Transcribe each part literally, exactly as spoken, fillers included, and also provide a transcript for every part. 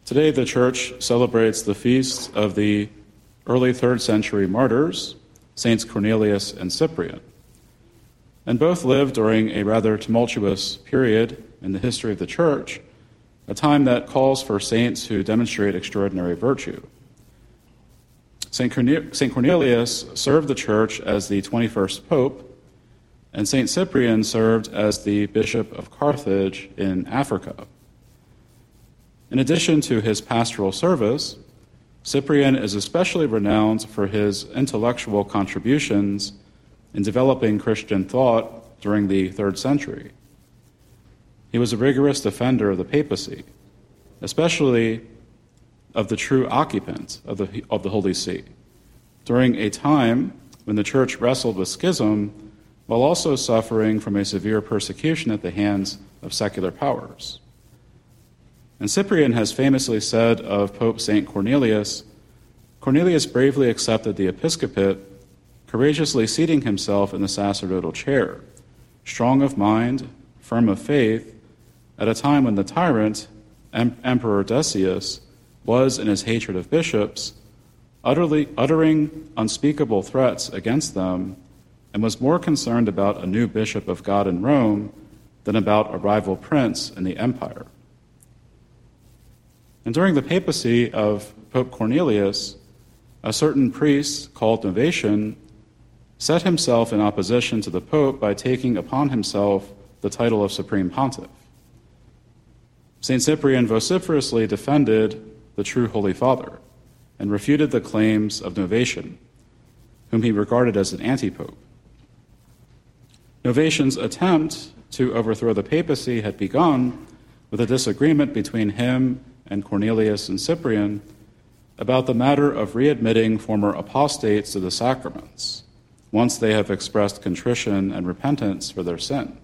Today, the Church celebrates the feasts of the early third century martyrs, Saints Cornelius and Cyprian. And both lived during a rather tumultuous period in the history of the Church, a time that calls for saints who demonstrate extraordinary virtue. Saint Cornelius served the Church as the twenty-first Pope, and Saint Cyprian served as the Bishop of Carthage in Africa. In addition to his pastoral service, Cyprian is especially renowned for his intellectual contributions in developing Christian thought during the third century. He was a rigorous defender of the papacy, especially of the true occupant of the, of the Holy See, during a time when the Church wrestled with schism while also suffering from a severe persecution at the hands of secular powers. And Cyprian has famously said of Pope Saint Cornelius, Cornelius bravely accepted the episcopate, courageously seating himself in the sacerdotal chair, strong of mind, firm of faith, at a time when the tyrant, em- Emperor Decius, was, in his hatred of bishops, utterly uttering unspeakable threats against them, and was more concerned about a new bishop of God in Rome than about a rival prince in the empire. And during the papacy of Pope Cornelius, a certain priest called Novatian set himself in opposition to the Pope by taking upon himself the title of Supreme Pontiff. Saint Cyprian vociferously defended the true Holy Father and refuted the claims of Novatian, whom he regarded as an anti-pope. Novatian's attempt to overthrow the papacy had begun with a disagreement between him and Cornelius and Cyprian about the matter of readmitting former apostates to the sacraments once they have expressed contrition and repentance for their sin.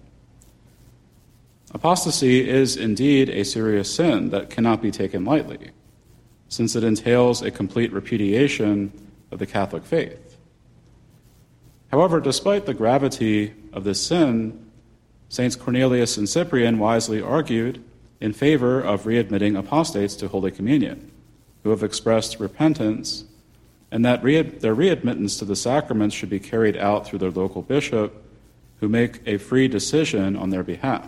Apostasy is indeed a serious sin that cannot be taken lightly, since it entails a complete repudiation of the Catholic faith. However, despite the gravity of this sin, Saints Cornelius and Cyprian wisely argued in favor of readmitting apostates to Holy Communion, who have expressed repentance, and that re- their readmittance to the sacraments should be carried out through their local bishop, who make a free decision on their behalf.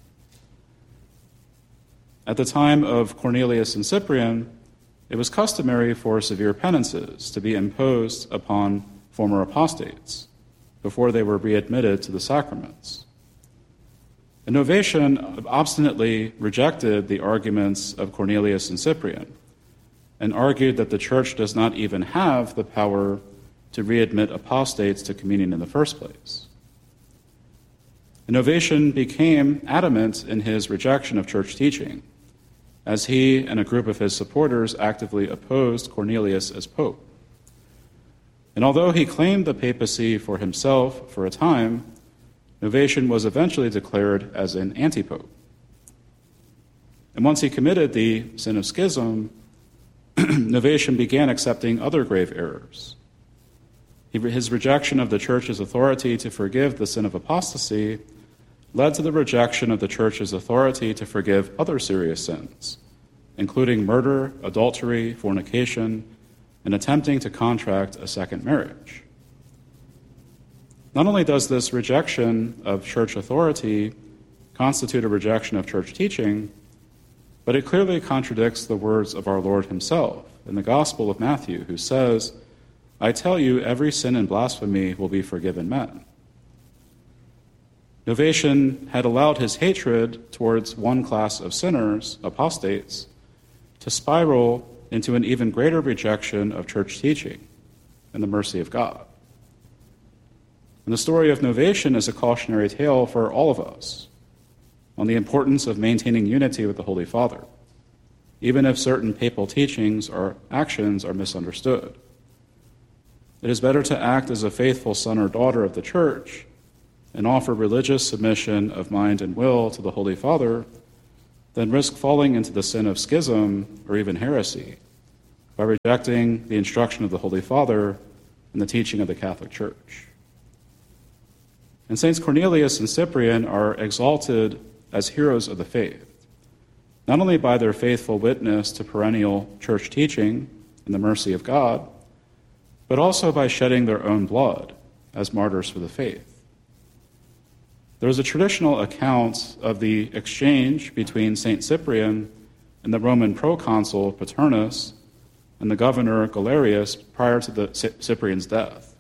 At the time of Cornelius and Cyprian, it was customary for severe penances to be imposed upon former apostates before they were readmitted to the sacraments. And Novatian obstinately rejected the arguments of Cornelius and Cyprian and argued that the Church does not even have the power to readmit apostates to communion in the first place. And Novatian became adamant in his rejection of Church teaching, as he and a group of his supporters actively opposed Cornelius as pope. And although he claimed the papacy for himself for a time, Novatian was eventually declared as an anti-pope. And once he committed the sin of schism, Novatian began accepting other grave errors. He, his rejection of the Church's authority to forgive the sin of apostasy led to the rejection of the Church's authority to forgive other serious sins, including murder, adultery, fornication, and attempting to contract a second marriage. Not only does this rejection of Church authority constitute a rejection of Church teaching, but it clearly contradicts the words of our Lord himself in the Gospel of Matthew, who says, "I tell you, every sin and blasphemy will be forgiven men." Novatian had allowed his hatred towards one class of sinners, apostates, to spiral into an even greater rejection of Church teaching and the mercy of God. And the story of Novatian is a cautionary tale for all of us on the importance of maintaining unity with the Holy Father, even if certain papal teachings or actions are misunderstood. It is better to act as a faithful son or daughter of the Church and offer religious submission of mind and will to the Holy Father than risk falling into the sin of schism or even heresy by rejecting the instruction of the Holy Father and the teaching of the Catholic Church. And Saints Cornelius and Cyprian are exalted as heroes of the faith, not only by their faithful witness to perennial church teaching and the mercy of God, but also by shedding their own blood as martyrs for the faith. There is a traditional account of the exchange between Saint Cyprian and the Roman proconsul Paternus and the governor Galerius prior to the Cyprian's death.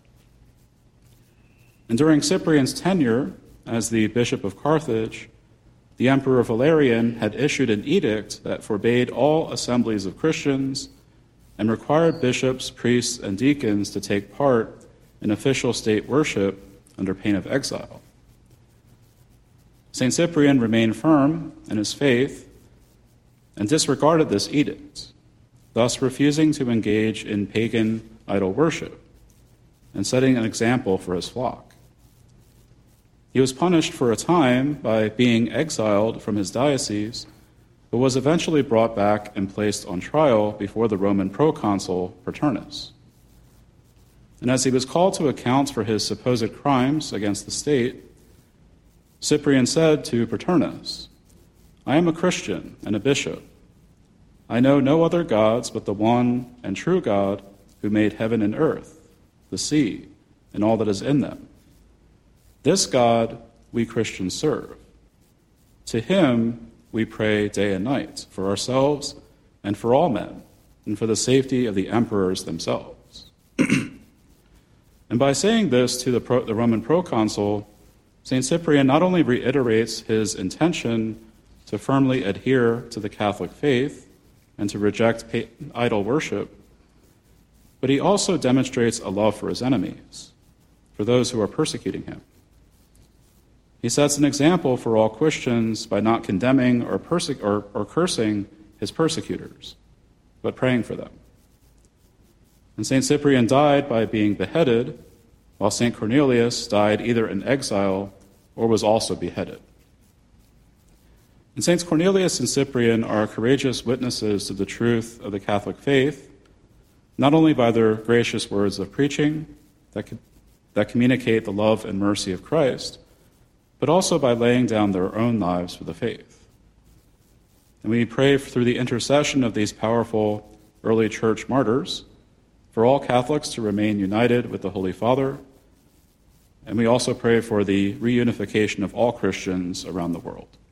And during Cyprian's tenure as the bishop of Carthage, the Emperor Valerian had issued an edict that forbade all assemblies of Christians and required bishops, priests, and deacons to take part in official state worship under pain of exile. Saint Cyprian remained firm in his faith and disregarded this edict, thus refusing to engage in pagan idol worship and setting an example for his flock. He was punished for a time by being exiled from his diocese, but was eventually brought back and placed on trial before the Roman proconsul Paternus. And as he was called to account for his supposed crimes against the state, Cyprian said to Paternus, "I am a Christian and a bishop. I know no other gods but the one and true God who made heaven and earth, the sea, and all that is in them. This God we Christians serve. To him we pray day and night, for ourselves and for all men, and for the safety of the emperors themselves." And by saying this to the, pro, the Roman proconsul, Saint Cyprian not only reiterates his intention to firmly adhere to the Catholic faith and to reject idol worship, but he also demonstrates a love for his enemies, for those who are persecuting him. He sets an example for all Christians by not condemning or, perse- or, or cursing his persecutors, but praying for them. And Saint Cyprian died by being beheaded, while Saint Cornelius died either in exile or was also beheaded. And Saints Cornelius and Cyprian are courageous witnesses to the truth of the Catholic faith, not only by their gracious words of preaching that, co- that communicate the love and mercy of Christ, but also by laying down their own lives for the faith. And we pray through the intercession of these powerful early church martyrs for all Catholics to remain united with the Holy Father, and we also pray for the reunification of all Christians around the world.